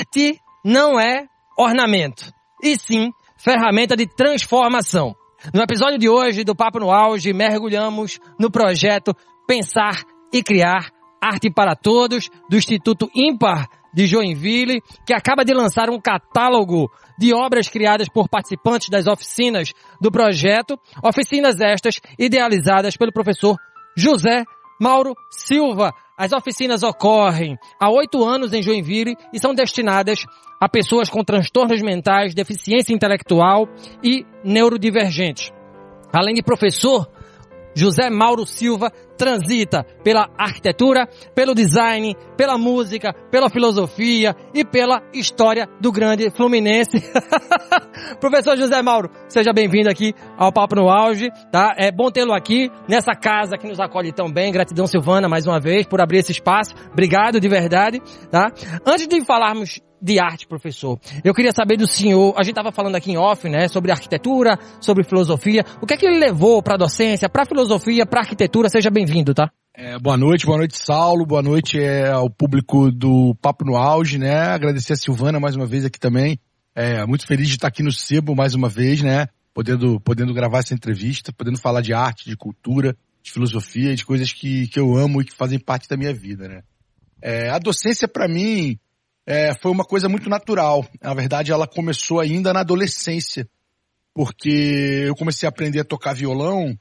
arte não é ornamento, e sim ferramenta de transformação. No episódio de hoje do Papo no Auge, mergulhamos no projeto Pensar e Criar Arte para Todos, do Instituto Ímpar de Joinville, que acaba de lançar um catálogo de obras criadas por participantes das oficinas do projeto, oficinas estas idealizadas pelo professor José Mauro Silva. As oficinas ocorrem há 8 anos em Joinville e são destinadas a pessoas com transtornos mentais, deficiência intelectual e neurodivergentes. Além de professor, José Mauro Silva transita pela arquitetura, pelo design, pela música, pela filosofia e pela história do grande Fluminense. Professor José Mauro, seja bem-vindo aqui ao Papo no Auge, tá? É bom tê-lo aqui nessa casa que nos acolhe tão bem. Gratidão, Silvana, mais uma vez, por abrir esse espaço. Obrigado, de verdade, tá? Antes de falarmos de arte, professor, eu queria saber do senhor, a gente estava falando aqui em off, né, sobre arquitetura, sobre filosofia, o que é que ele levou para a docência, para a filosofia, para a arquitetura? Seja bem-vindo, tá? Boa noite, Saulo, boa noite ao público do Papo no Auge, né, agradecer a Silvana mais uma vez aqui também, muito feliz de estar aqui no Sebo mais uma vez, né, podendo gravar essa entrevista, podendo falar de arte, de cultura, de filosofia, de coisas que eu amo e que fazem parte da minha vida, né. A docência para mim foi uma coisa muito natural. Na verdade, ela começou ainda na adolescência, porque eu comecei a aprender a tocar violão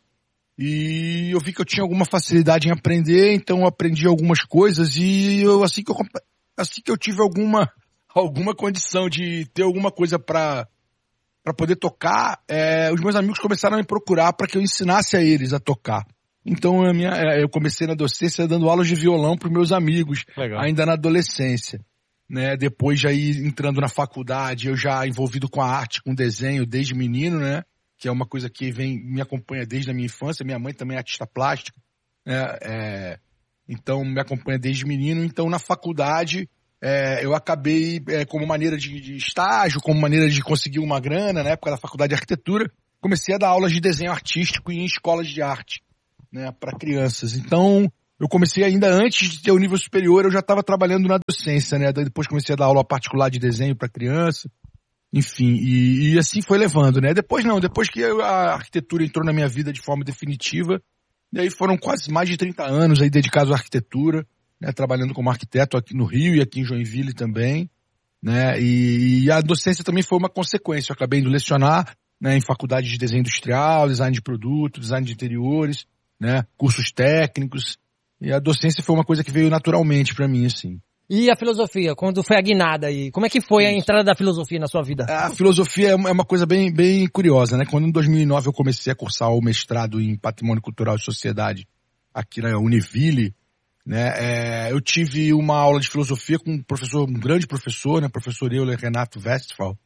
e eu vi que eu tinha alguma facilidade em aprender, então eu aprendi algumas coisas e assim que eu tive alguma condição de ter alguma coisa para poder tocar, os meus amigos começaram a me procurar para que eu ensinasse a eles a tocar. Então eu comecei na docência dando aulas de violão para os meus amigos, Legal. Ainda na adolescência. Né, depois já ir entrando na faculdade, eu já envolvido com a arte, com desenho desde menino, né, que é uma coisa que me acompanha desde a minha infância. Minha mãe também é artista plástica, né, então me acompanha desde menino. Então na faculdade eu acabei como maneira de estágio, como maneira de conseguir uma grana, na época da faculdade de arquitetura, comecei a dar aulas de desenho artístico em escolas de arte, né, para crianças. Então eu comecei ainda antes de ter o nível superior, eu já estava trabalhando na docência, né? Depois comecei a dar aula particular de desenho para criança, enfim, e assim foi levando, né? Depois que a arquitetura entrou na minha vida de forma definitiva, e aí foram quase mais de 30 anos aí dedicados à arquitetura, né? Trabalhando como arquiteto aqui no Rio e aqui em Joinville também, né? E a docência também foi uma consequência. Eu acabei indo lecionar, né, em faculdade de desenho industrial, design de produto, design de interiores, né? Cursos técnicos. E a docência foi uma coisa que veio naturalmente pra mim, assim. E a filosofia, quando foi a guinada aí? Como é que foi a entrada da filosofia na sua vida? A filosofia é uma coisa bem, bem curiosa, né? Quando em 2009 eu comecei a cursar o mestrado em Patrimônio Cultural e Sociedade aqui na Univille, né? Eu tive uma aula de filosofia com um grande professor, né? Professor Euler Renato Westphal,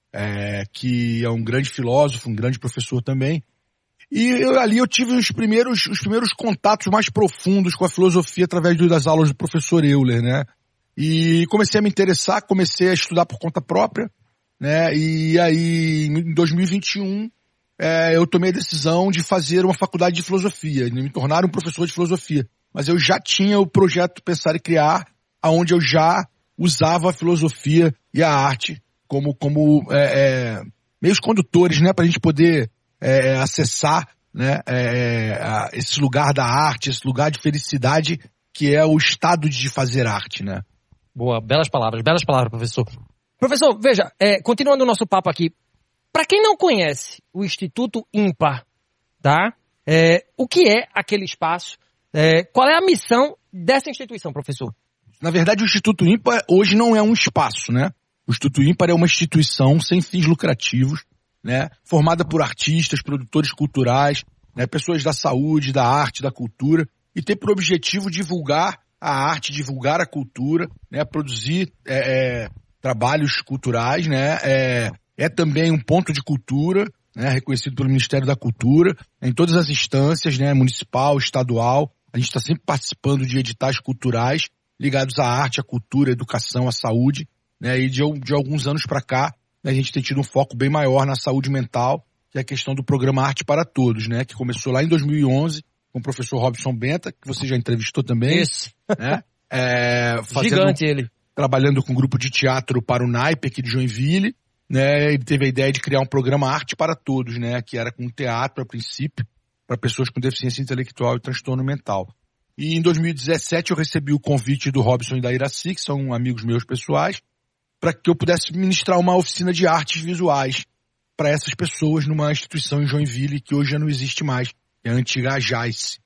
que é um grande filósofo, um grande professor também. E ali eu tive os primeiros contatos mais profundos com a filosofia através das aulas do professor Euler, né? E comecei a me interessar, comecei a estudar por conta própria, né? E aí, em 2021, eu tomei a decisão de fazer uma faculdade de filosofia, de me tornar um professor de filosofia. Mas eu já tinha o projeto Pensar e Criar, onde eu já usava a filosofia e a arte como meios condutores, né? Pra gente poder acessar, né, esse lugar da arte, esse lugar de felicidade que é o estado de fazer arte, né? Boa, belas palavras, professor. Professor, veja, continuando o nosso papo aqui, para quem não conhece o Instituto Ímpar, tá? O que é aquele espaço? Qual é a missão dessa instituição, professor? Na verdade, o Instituto Ímpar hoje não é um espaço, né? O Instituto Ímpar é uma instituição sem fins lucrativos, né, formada por artistas, produtores culturais, né, pessoas da saúde, da arte, da cultura, e tem por objetivo divulgar a arte, divulgar a cultura, né, produzir trabalhos culturais, né, é também um ponto de cultura, né, reconhecido pelo Ministério da Cultura, em todas as instâncias, né, municipal, estadual. A gente está sempre participando de editais culturais ligados à arte, à cultura, à educação, à saúde, né, e de alguns anos para cá, a gente tem tido um foco bem maior na saúde mental, que é a questão do programa Arte para Todos, né? Que começou lá em 2011 com o professor Robson Benta, que você já entrevistou também. Isso. Né? Gigante ele. trabalhando com um grupo de teatro para o Naipe aqui de Joinville, né? Ele teve a ideia de criar um programa Arte para Todos, né? Que era com teatro a princípio, para pessoas com deficiência intelectual e transtorno mental. E em 2017 eu recebi o convite do Robson e da Iraci, que são amigos meus pessoais, para que eu pudesse ministrar uma oficina de artes visuais para essas pessoas numa instituição em Joinville que hoje já não existe mais, é a antiga AJAICE,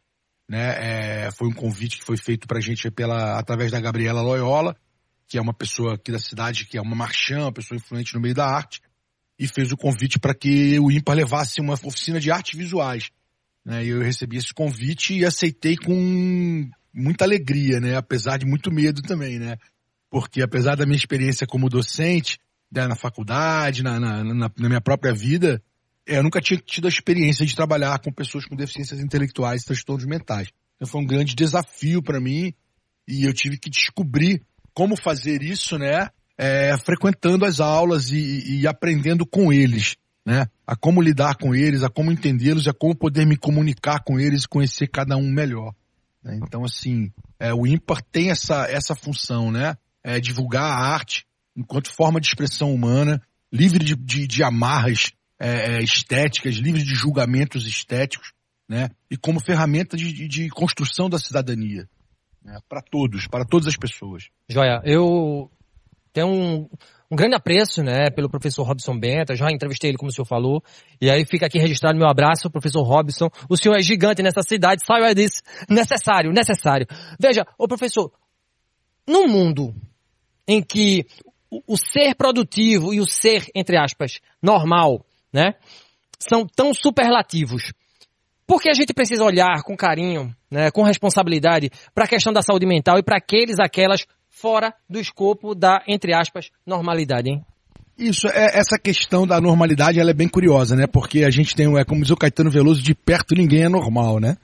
né? Foi um convite que foi feito para a gente através da Gabriela Loyola, que é uma pessoa aqui da cidade, que é uma marchand, uma pessoa influente no meio da arte, e fez o convite para que o IMPAR levasse uma oficina de artes visuais. Né? E eu recebi esse convite e aceitei com muita alegria, né? Apesar de muito medo também, né? Porque apesar da minha experiência como docente, né, na faculdade, na minha própria vida, eu nunca tinha tido a experiência de trabalhar com pessoas com deficiências intelectuais e transtornos mentais. Então foi um grande desafio para mim e eu tive que descobrir como fazer isso, né? Frequentando as aulas e aprendendo com eles, né? A como lidar com eles, a como entendê-los, a como poder me comunicar com eles e conhecer cada um melhor. Né? Então, assim, o IMPAR tem essa função, né? Divulgar a arte enquanto forma de expressão humana, livre de amarras estéticas, livre de julgamentos estéticos, né? E como ferramenta de construção da cidadania, né? Para todos, para todas as pessoas. Joia, eu tenho um grande apreço, né, pelo professor Robson Benta, já entrevistei ele, como o senhor falou, e aí fica aqui registrado meu abraço, professor Robson. O senhor é gigante nessa cidade, saiba disso, necessário. Veja, ô professor, num mundo em que o ser produtivo e o ser, entre aspas, normal, né, são tão superlativos, por que a gente precisa olhar com carinho, né, com responsabilidade para a questão da saúde mental e para aquelas fora do escopo da, entre aspas, normalidade, hein? Isso, essa questão da normalidade, ela é bem curiosa, né? Porque a gente tem, como diz o Caetano Veloso, de perto ninguém é normal, né?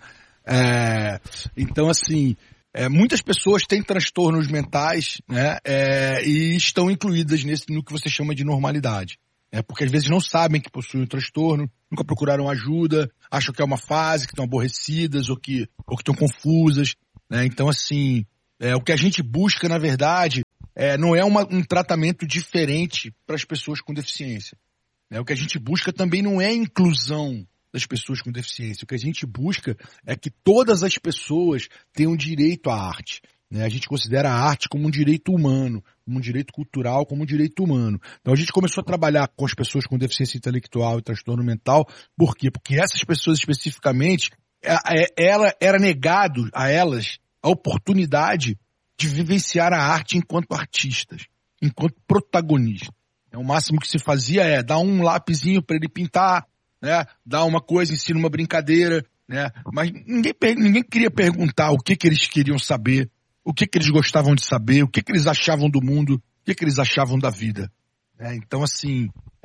Então, assim, muitas pessoas têm transtornos mentais, né? E estão incluídas no que você chama de normalidade. Porque às vezes não sabem que possuem um transtorno, nunca procuraram ajuda, acham que é uma fase, que estão aborrecidas ou que estão confusas, né? Então, assim, o que a gente busca, na verdade, não é um tratamento diferente para as pessoas com deficiência. O que a gente busca também não é a inclusão das pessoas com deficiência. O que a gente busca é que todas as pessoas tenham direito à arte. A gente considera a arte como um direito humano, como um direito cultural, como um direito humano. Então a gente começou a trabalhar com as pessoas com deficiência intelectual e transtorno mental. Por quê? Porque essas pessoas especificamente, era negado a elas a oportunidade de vivenciar a arte enquanto artistas, enquanto protagonistas. O máximo que se fazia é dar um lapisinho para ele pintar, né? Dar uma coisa, ensina uma brincadeira, né? Mas ninguém queria perguntar o que eles queriam saber, o que eles gostavam de saber, o que eles achavam do mundo, o que eles achavam da vida. Então, assim,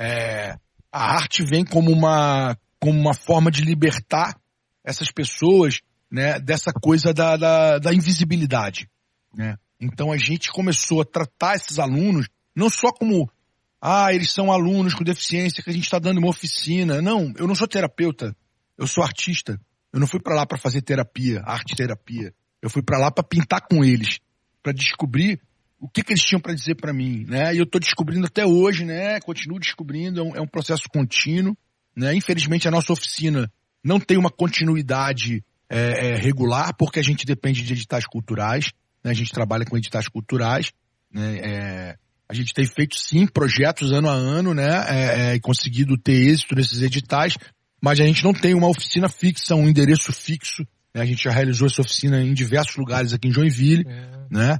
a arte vem como uma forma de libertar essas pessoas, né, dessa coisa da invisibilidade. Né? Então a gente começou a tratar esses alunos não só como eles são alunos com deficiência que a gente está dando uma oficina. Não, eu não sou terapeuta, eu sou artista. Eu não fui para lá para fazer terapia, arte-terapia. Eu fui para lá para pintar com eles, para descobrir o que eles tinham para dizer para mim, né? E eu estou descobrindo até hoje, né? Continuo descobrindo, é um processo contínuo, né? Infelizmente a nossa oficina não tem uma continuidade regular, porque a gente depende de editais culturais, né? A gente trabalha com editais culturais, né? A gente tem feito sim projetos ano a ano, né? E conseguido ter êxito nesses editais, mas a gente não tem uma oficina fixa, um endereço fixo. A gente já realizou essa oficina em diversos lugares aqui em Joinville, né?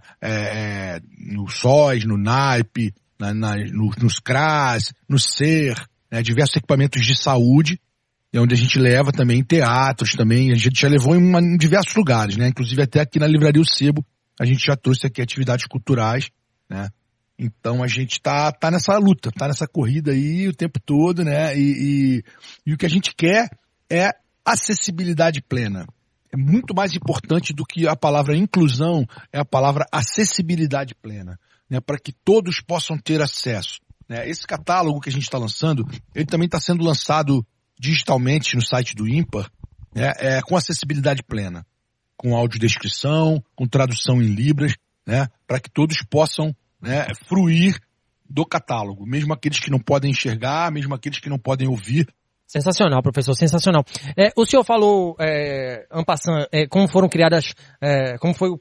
No SOS, no NAIP, nos CRAS, no SER, né? Diversos equipamentos de saúde, onde a gente leva também teatros também, a gente já levou em diversos lugares, né? Inclusive até aqui na Livraria O Sebo, a gente já trouxe aqui atividades culturais, né? Então a gente tá nessa luta, tá nessa corrida aí o tempo todo, né? E o que a gente quer é acessibilidade plena. É muito mais importante do que a palavra inclusão, é a palavra acessibilidade plena, né? Para que todos possam ter acesso. Né? Esse catálogo que a gente está lançando, ele também está sendo lançado digitalmente no site do IMPAR, né? Com acessibilidade plena, com audiodescrição, com tradução em Libras, né? Para que todos possam né, fruir do catálogo, mesmo aqueles que não podem enxergar, mesmo aqueles que não podem ouvir. Sensacional, professor, sensacional. O senhor falou, en passant, como foram criadas, como foi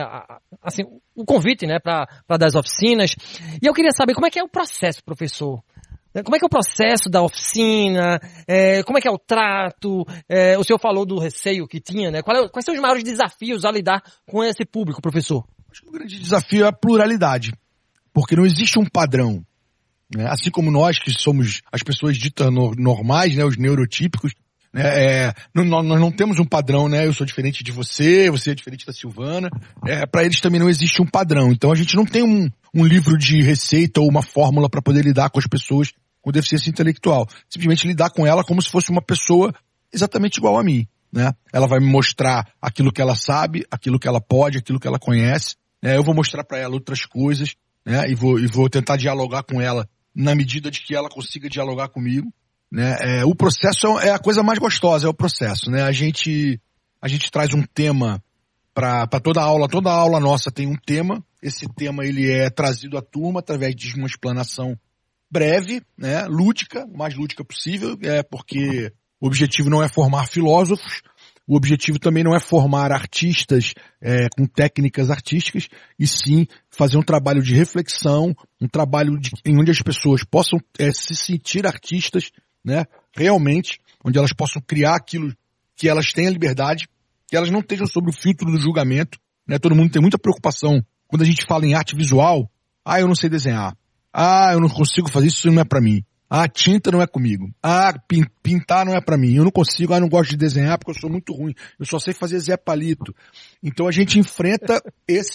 o convite, né, para dar as oficinas. E eu queria saber como é que é o processo, professor. Como é que é o processo da oficina? Como é que é o trato? O senhor falou do receio que tinha, né? Quais são os maiores desafios a lidar com esse público, professor? Acho que o grande desafio é a pluralidade, porque não existe um padrão. Né? Assim como nós, que somos as pessoas ditas normais, né, os neurotípicos, né, nós não temos um padrão, né? Eu sou diferente de você, você é diferente da Silvana. Para eles também não existe um padrão. Então a gente não tem um livro de receita ou uma fórmula para poder lidar com as pessoas com deficiência intelectual. Simplesmente lidar com ela como se fosse uma pessoa exatamente igual a mim. Né? Ela vai me mostrar aquilo que ela sabe, aquilo que ela pode, aquilo que ela conhece. Né? Eu vou mostrar para ela outras coisas, né? E vou tentar dialogar com ela na medida de que ela consiga dialogar comigo, né? O processo é a coisa mais gostosa, é o processo, né? A gente traz um tema para toda aula nossa tem um tema. Esse tema ele é trazido à turma através de uma explanação breve, né? Lúdica, o mais lúdica possível, porque o objetivo não é formar filósofos, o objetivo também não é formar artistas com técnicas artísticas, e sim fazer um trabalho de reflexão, um trabalho em onde as pessoas possam se sentir artistas, né? Realmente, onde elas possam criar aquilo que elas têm a liberdade, que elas não estejam sob o filtro do julgamento. Né? Todo mundo tem muita preocupação quando a gente fala em arte visual. Eu não sei desenhar. Eu não consigo fazer isso não é pra mim. Tinta não é comigo. Pintar não é pra mim. Eu não consigo, não gosto de desenhar porque eu sou muito ruim. Eu só sei fazer Zé Palito. Então a gente enfrenta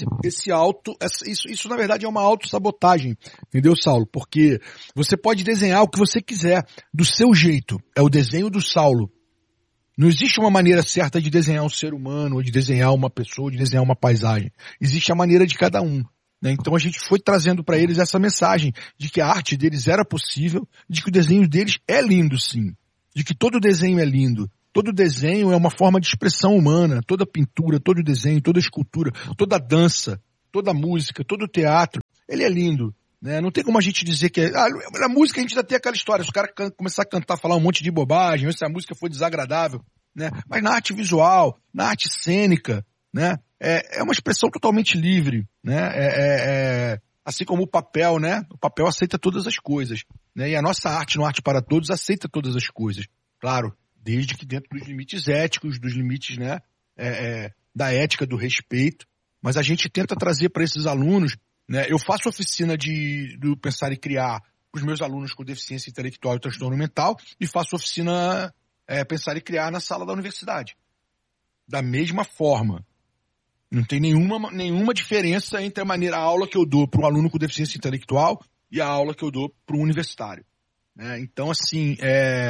isso na verdade é uma autossabotagem. Entendeu, Saulo? Porque você pode desenhar o que você quiser, do seu jeito. É o desenho do Saulo. Não existe uma maneira certa de desenhar um ser humano, ou de desenhar uma pessoa, ou de desenhar uma paisagem. Existe a maneira de cada um. Então a gente foi trazendo para eles essa mensagem de que a arte deles era possível, de que o desenho deles é lindo sim, de que todo desenho é lindo, todo desenho é uma forma de expressão humana, toda pintura, todo desenho, toda escultura, toda dança, toda música, todo teatro, ele é lindo. Né? Não tem como a gente dizer que na música a gente ainda tem aquela história, se o cara começar a cantar, falar um monte de bobagem, ou se a música foi desagradável, né? Mas na arte visual, na arte cênica, né? É uma expressão totalmente livre, né? Assim como o papel, né? O papel aceita todas as coisas, né? E a nossa arte, no Arte para Todos, aceita todas as coisas. Claro, desde que dentro dos limites éticos, dos limites, né? Da ética, do respeito. Mas a gente tenta trazer para esses alunos, né? Eu faço oficina do Pensar e Criar para os meus alunos com deficiência intelectual e transtorno mental e faço oficina Pensar e Criar na sala da universidade. Da mesma forma. Não tem nenhuma diferença entre a aula que eu dou para um aluno com deficiência intelectual e a aula que eu dou para um universitário. Né? Então, assim,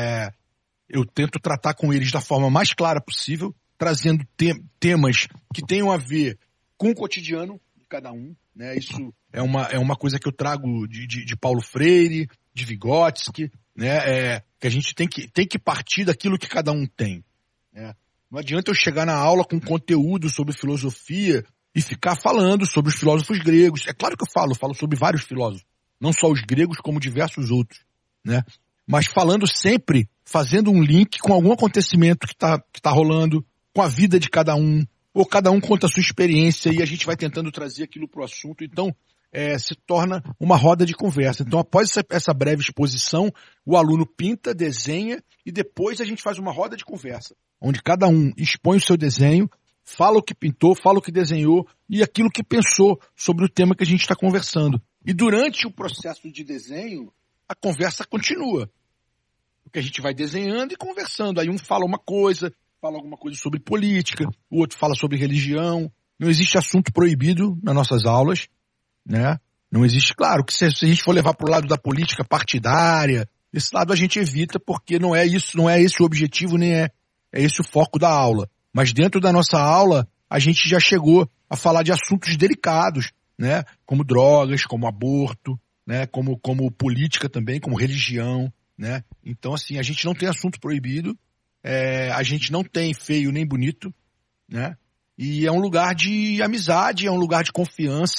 eu tento tratar com eles da forma mais clara possível, trazendo temas que tenham a ver com o cotidiano de cada um. Né? Isso é uma coisa que eu trago de Paulo Freire, de Vygotsky, né? Que a gente tem que partir daquilo que cada um tem. Né? Não adianta eu chegar na aula com conteúdo sobre filosofia e ficar falando sobre os filósofos gregos. É claro que eu falo sobre vários filósofos, não só os gregos, como diversos outros, né? Mas falando sempre, fazendo um link com algum acontecimento que tá rolando, com a vida de cada um, ou cada um conta a sua experiência e a gente vai tentando trazer aquilo pro assunto. Então, se torna uma roda de conversa. Então, após essa breve exposição, o aluno pinta, desenha e depois a gente faz uma roda de conversa, onde cada um expõe o seu desenho, fala o que pintou, fala o que desenhou e aquilo que pensou sobre o tema que a gente está conversando. E durante o processo de desenho, a conversa continua. Porque a gente vai desenhando e conversando. Aí um fala uma coisa, fala alguma coisa sobre política, o outro fala sobre religião. Não existe assunto proibido nas nossas aulas, né? Não existe, claro, que se a gente for levar para o lado da política partidária, esse lado a gente evita porque não é esse o objetivo, nem é esse o foco da aula. Mas dentro da nossa aula, a gente já chegou a falar de assuntos delicados, né? Como drogas, como aborto, né? Como política também, como religião, né? Então, assim, a gente não tem assunto proibido, a gente não tem feio nem bonito, né? E é um lugar de amizade, é um lugar de confiança,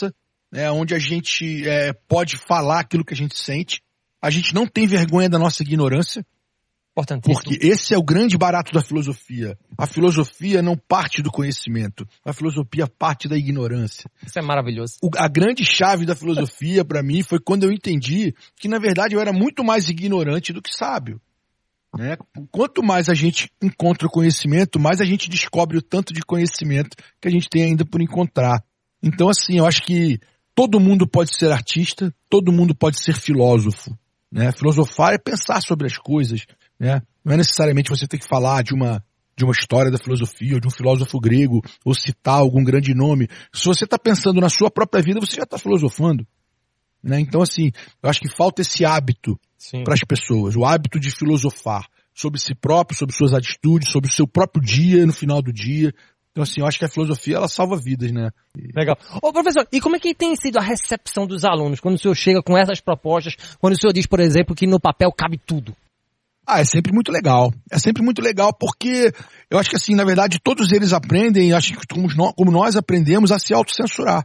né, onde a gente pode falar aquilo que a gente sente. A gente não tem vergonha da nossa ignorância, porque esse é o grande barato da filosofia. A filosofia não parte do conhecimento, a filosofia parte da ignorância. Isso é maravilhoso. A grande chave da filosofia para mim foi quando eu entendi que, na verdade, eu era muito mais ignorante do que sábio. Né? Quanto mais a gente encontra o conhecimento, mais a gente descobre o tanto de conhecimento que a gente tem ainda por encontrar. Então, assim, eu acho que todo mundo pode ser artista, todo mundo pode ser filósofo. Né? Filosofar é pensar sobre as coisas. Né? Não é necessariamente você ter que falar de uma história da filosofia, ou de um filósofo grego, ou citar algum grande nome. Se você está pensando na sua própria vida, você já está filosofando. Né? Então, assim, eu acho que falta esse hábito para as pessoas, o hábito de filosofar sobre si próprio, sobre suas atitudes, sobre o seu próprio dia, no final do dia. Então, assim, eu acho que a filosofia, ela salva vidas, né? Legal. Ô, professor, e como é que tem sido a recepção dos alunos quando o senhor chega com essas propostas, quando o senhor diz, por exemplo, que no papel cabe tudo? É sempre muito legal. É sempre muito legal porque eu acho que, assim, na verdade, todos eles aprendem, acho que como nós aprendemos a se autocensurar.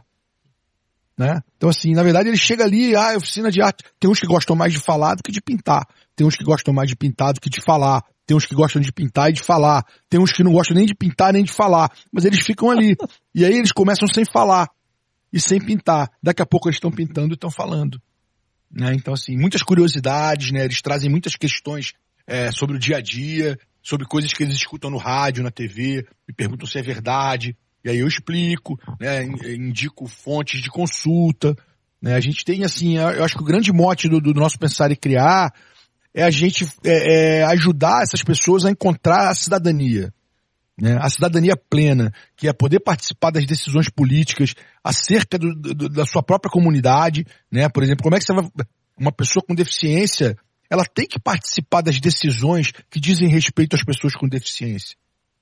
Né? Então, assim, na verdade, ele chega ali, oficina de arte. Tem uns que gostam mais de falar do que de pintar. Tem uns que gostam mais de pintar do que de falar. Tem uns que gostam de pintar e de falar. Tem uns que não gostam nem de pintar nem de falar. Mas eles ficam ali. E aí eles começam sem falar e sem pintar. Daqui a pouco eles estão pintando e estão falando. Né? Então, assim, muitas curiosidades, né? Eles trazem muitas questões sobre o dia a dia, sobre coisas que eles escutam no rádio, na TV, me perguntam se é verdade. E aí eu explico, né? Indico fontes de consulta. Né? A gente tem, assim, eu acho que o grande mote do nosso Pensar e Criar é a gente ajudar essas pessoas a encontrar a cidadania. Né? A cidadania plena, que é poder participar das decisões políticas acerca da sua própria comunidade. Né? Por exemplo, como é que uma pessoa com deficiência, ela tem que participar das decisões que dizem respeito às pessoas com deficiência.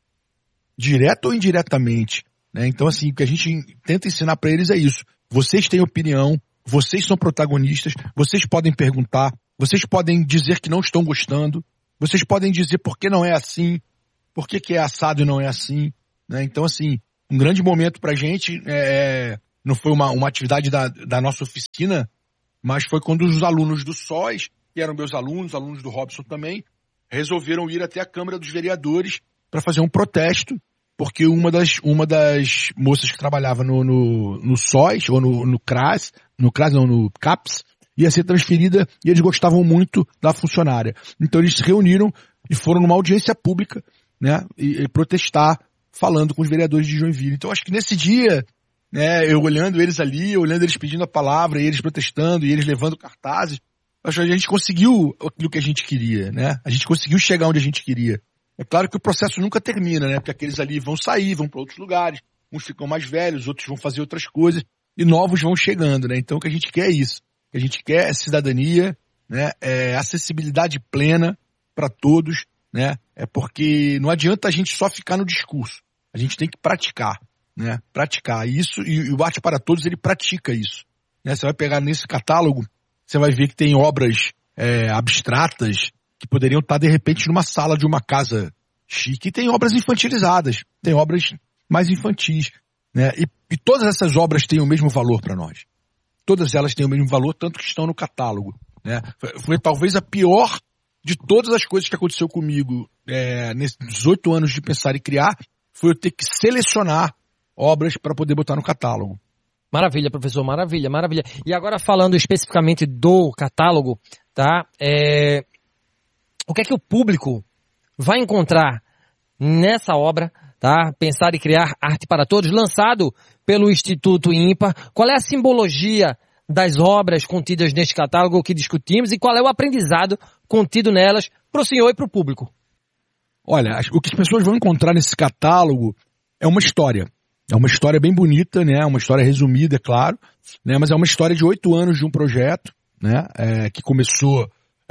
Direto ou indiretamente. Né? Então, assim, o que a gente tenta ensinar para eles é isso. Vocês têm opinião, vocês são protagonistas, vocês podem perguntar, vocês podem dizer que não estão gostando, vocês podem dizer por que não é assim, por que é assado e não é assim. Né? Então, assim, um grande momento pra gente não foi uma atividade da nossa oficina, mas foi quando os alunos do SOS, que eram meus alunos do Robson também, resolveram ir até a Câmara dos Vereadores para fazer um protesto, porque uma das moças que trabalhava no SOS, ou no CRAS, no CAPS, ia ser transferida e eles gostavam muito da funcionária. Então eles se reuniram e foram numa audiência pública, né, e protestar, falando com os vereadores de Joinville. Então acho que nesse dia, né, eu olhando eles ali, olhando eles pedindo a palavra, e eles protestando, e eles levando cartazes, acho que a gente conseguiu aquilo que a gente queria, né? A gente conseguiu chegar onde a gente queria. É claro que o processo nunca termina, né? Porque aqueles ali vão sair, vão para outros lugares, uns ficam mais velhos, outros vão fazer outras coisas, e novos vão chegando, né? Então o que a gente quer é isso. O que a gente quer é cidadania, né? É acessibilidade plena para todos, né? É porque não adianta a gente só ficar no discurso. A gente tem que praticar, né? Praticar isso, e o Arte para Todos, ele pratica isso. Né? Você vai pegar nesse catálogo, você vai ver que tem obras abstratas que poderiam estar, de repente, numa sala de uma casa chique. E tem obras infantilizadas, tem obras mais infantis. Né? E todas essas obras têm o mesmo valor para nós. Todas elas têm o mesmo valor, tanto que estão no catálogo. Né? Foi talvez a pior de todas as coisas que aconteceu comigo nesses 18 anos de Pensar e Criar, foi eu ter que selecionar obras para poder botar no catálogo. Maravilha, professor, maravilha, maravilha. E agora falando especificamente do catálogo, tá? O que é que o público vai encontrar nessa obra, tá? Pensar e Criar Arte para Todos, lançado pelo Instituto IMPA. Qual é a simbologia das obras contidas neste catálogo que discutimos e qual é o aprendizado contido nelas para o senhor e para o público? Olha, o que as pessoas vão encontrar nesse catálogo é uma história. É uma história bem bonita, né? Uma história resumida, é claro, né? Mas é uma história de 8 anos de um projeto, né? Que começou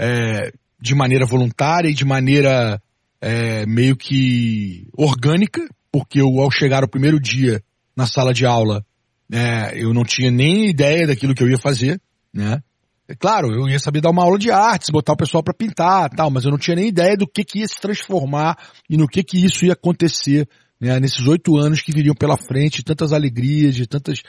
de maneira voluntária e de maneira meio que orgânica, porque ao chegar o primeiro dia na sala de aula, eu não tinha nem ideia daquilo que eu ia fazer, né? É claro, eu ia saber dar uma aula de artes, botar o pessoal para pintar, tal, mas eu não tinha nem ideia do que ia se transformar e no que isso ia acontecer, né, nesses 8 anos que viriam pela frente, tantas alegrias, de tantas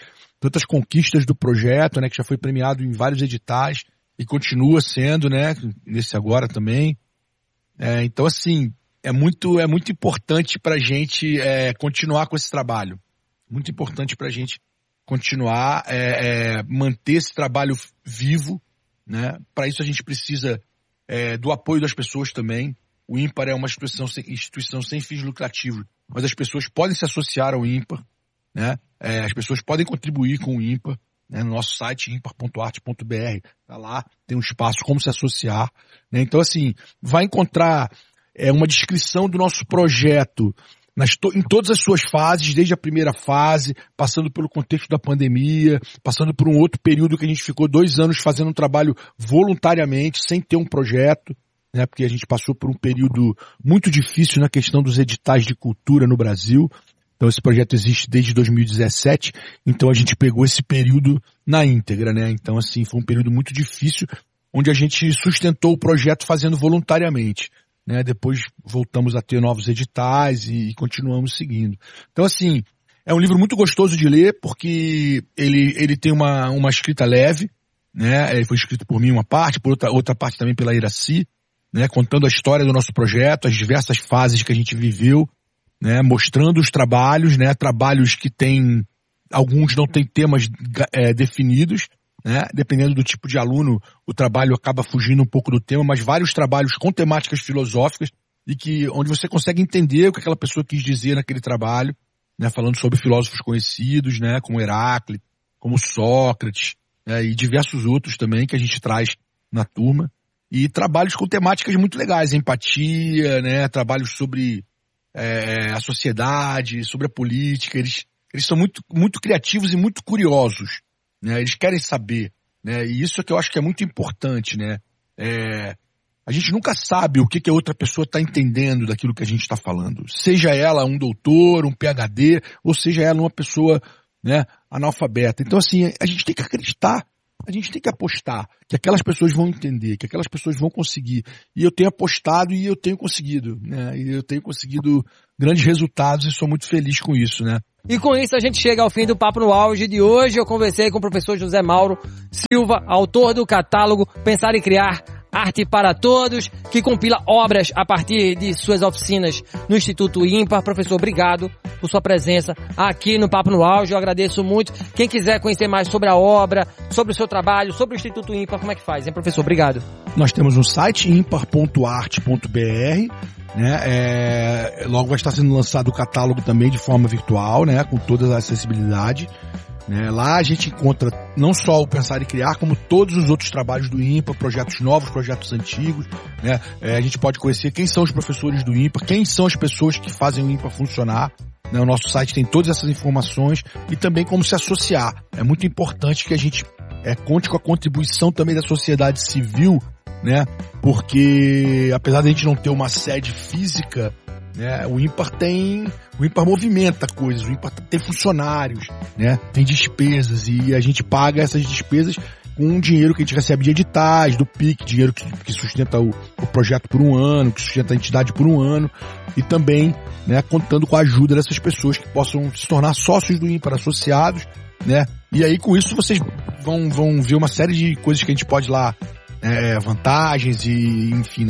tantas conquistas do projeto, né, que já foi premiado em vários editais e continua sendo, né, nesse agora também. Então, assim, é muito importante para a gente continuar com esse trabalho. Muito importante para a gente continuar, manter esse trabalho vivo, né? Para isso a gente precisa do apoio das pessoas também. O IMPAR é uma instituição sem fins lucrativos, mas as pessoas podem se associar ao IMPAR, né? As pessoas podem contribuir com o IMPAR, né? No nosso site impar.arte.br, tá lá, tem um espaço como se associar, né? Então, assim, vai encontrar uma descrição do nosso projeto em todas as suas fases, desde a primeira fase, passando pelo contexto da pandemia, passando por um outro período que a gente ficou 2 anos fazendo um trabalho voluntariamente, sem ter um projeto, né? Porque a gente passou por um período muito difícil na questão dos editais de cultura no Brasil. Então esse projeto existe desde 2017, então a gente pegou esse período na íntegra, né? Então, assim, foi um período muito difícil, onde a gente sustentou o projeto fazendo voluntariamente, né? Depois voltamos a ter novos editais e continuamos seguindo. Então, assim, é um livro muito gostoso de ler, porque ele tem uma escrita leve, né? Ele foi escrito por mim uma parte, por outra parte também pela Iraci, né? Contando a história do nosso projeto, as diversas fases que a gente viveu, né, mostrando os trabalhos, né, trabalhos que alguns não têm temas definidos, né, dependendo do tipo de aluno, o trabalho acaba fugindo um pouco do tema, mas vários trabalhos com temáticas filosóficas onde você consegue entender o que aquela pessoa quis dizer naquele trabalho, né, falando sobre filósofos conhecidos, né, como Heráclito, como Sócrates, né, e diversos outros também que a gente traz na turma, e trabalhos com temáticas muito legais, empatia, né, trabalhos sobre a sociedade, sobre a política. Eles são muito, muito criativos e muito curiosos, né? Eles querem saber, né? E isso é que eu acho que é muito importante, né? A gente nunca sabe o que a outra pessoa está entendendo daquilo que a gente está falando. Seja ela um doutor, um PhD, ou seja ela uma pessoa, né, analfabeta. Então, assim, a gente tem que acreditar, a gente tem que apostar que aquelas pessoas vão entender, que aquelas pessoas vão conseguir. E eu tenho apostado e eu tenho conseguido, né? E eu tenho conseguido grandes resultados e sou muito feliz com isso, né? E com isso a gente chega ao fim do Papo no Auge de hoje. Eu conversei com o professor José Mauro Silva, autor do catálogo Pensar e Criar, Arte para Todos, que compila obras a partir de suas oficinas no Instituto IMPAR. Professor, obrigado por sua presença aqui no Papo no Auge. Eu agradeço muito. Quem quiser conhecer mais sobre a obra, sobre o seu trabalho, sobre o Instituto IMPAR, como é que faz, hein, professor? Obrigado. Nós temos um site, impar.arte.br, né? Logo vai estar sendo lançado o catálogo também de forma virtual, né? Com toda a acessibilidade. Né? Lá a gente encontra não só o Pensar e Criar, como todos os outros trabalhos do IMPAR, projetos novos, projetos antigos, né? A gente pode conhecer quem são os professores do IMPAR, quem são as pessoas que fazem o IMPAR funcionar, né? O nosso site tem todas essas informações e também como se associar. É muito importante que a gente conte com a contribuição também da sociedade civil, né? Porque apesar de a gente não ter uma sede física, né, o IMPAR movimenta coisas, o IMPAR tem funcionários, né, tem despesas e a gente paga essas despesas com dinheiro que a gente recebe de editais, do PIC, dinheiro que sustenta o projeto por um ano, que sustenta a entidade por um ano, e também, né, contando com a ajuda dessas pessoas que possam se tornar sócios do IMPAR, associados, né, e aí com isso vocês vão ver uma série de coisas que a gente pode lá, vantagens e, enfim,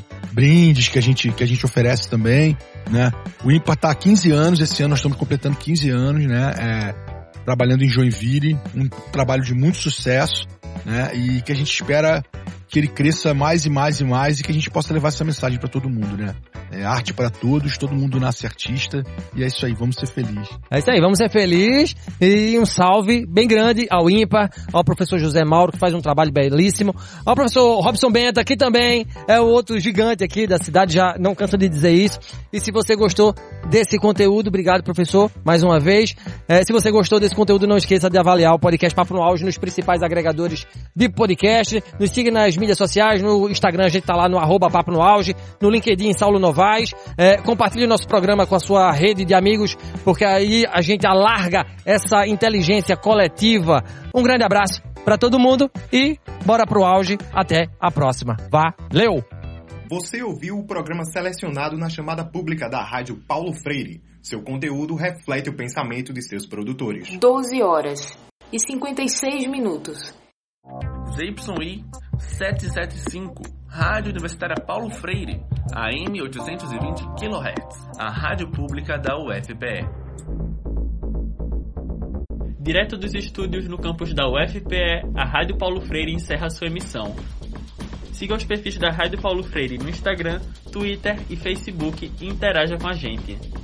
brindes que a gente oferece também, né. O IMPAR está há 15 anos, esse ano nós estamos completando 15 anos, né, trabalhando em Joinville, um trabalho de muito sucesso, né, e que a gente espera que ele cresça mais e mais e mais e que a gente possa levar essa mensagem para todo mundo, né. Arte para todos, todo mundo nasce artista, e é isso aí, vamos ser felizes. É isso aí, vamos ser felizes, e um salve bem grande ao IMPAR, ao professor José Mauro, que faz um trabalho belíssimo, ao professor Robson Benta, que também é o outro gigante aqui da cidade, já não canso de dizer isso. E se você gostou desse conteúdo, obrigado, professor, mais uma vez. Se você gostou desse conteúdo, não esqueça de avaliar o podcast Papo no Auge nos principais agregadores de podcast, nos siga nas mídias sociais, no Instagram a gente tá lá no @Papo no Auge, no LinkedIn Saulo Novaes. Compartilhe nosso programa com a sua rede de amigos, porque aí a gente alarga essa inteligência coletiva. Um grande abraço para todo mundo e bora pro auge. Até a próxima. Valeu! Você ouviu o programa selecionado na chamada pública da Rádio Paulo Freire. Seu conteúdo reflete o pensamento de seus produtores. 12 horas. e 56 minutos. ZYI 775, Rádio Universitária Paulo Freire, AM 820 kHz, a rádio pública da UFPE. Direto dos estúdios no campus da UFPE, a Rádio Paulo Freire encerra sua emissão. Siga os perfis da Rádio Paulo Freire no Instagram, Twitter e Facebook e interaja com a gente.